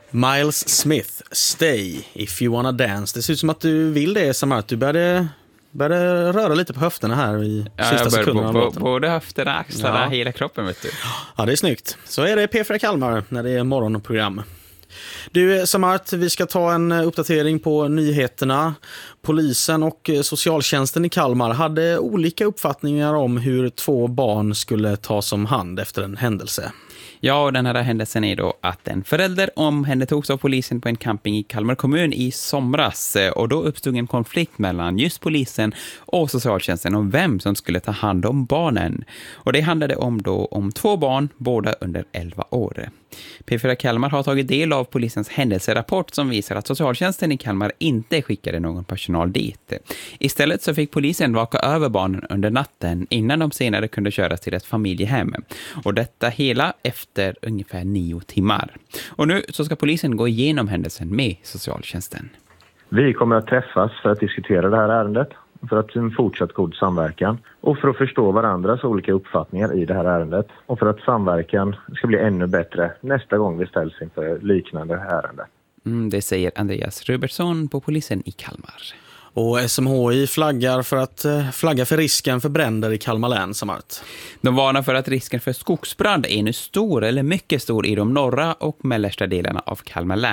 Miles Smith, Stay if you wanna dance. Det ser ut som att du vill det, Samart. Du började röra lite på höfterna här i sista sekunderna av låten. Både höfterna, axlarna, hela kroppen, vet du. Ja, det är snyggt. Så är det P4 Kalmar när det är morgonprogram. Du, Samart, vi ska ta en uppdatering på nyheterna. Polisen och socialtjänsten i Kalmar hade olika uppfattningar om hur 2 barn skulle tas om hand efter en händelse. Ja, och den här händelsen är då att en förälder omhändertogs av polisen på en camping i Kalmar kommun i somras. Och då uppstod en konflikt mellan just polisen och socialtjänsten om vem som skulle ta hand om barnen. Och det handlade om 2 barn, båda under 11 år. P4 Kalmar har tagit del av polisens händelserapport som visar att socialtjänsten i Kalmar inte skickade någon personal dit. Istället så fick polisen vaka över barnen under natten innan de senare kunde köras till ett familjehem. Och detta hela efter ungefär 9 timmar. Och nu så ska polisen gå igenom händelsen med socialtjänsten. Vi kommer att träffas för att diskutera det här ärendet, för att en fortsatt god samverkan och för att förstå varandras olika uppfattningar i det här ärendet och för att samverkan ska bli ännu bättre nästa gång vi ställs inför liknande ärende. Det säger Andreas Robertsson på polisen i Kalmar. Och SMHI flaggar för risken för bränder i Kalmar län, Samart. De varnar för att risken för skogsbrand är nu stor eller mycket stor i de norra och mellersta delarna av Kalmar län.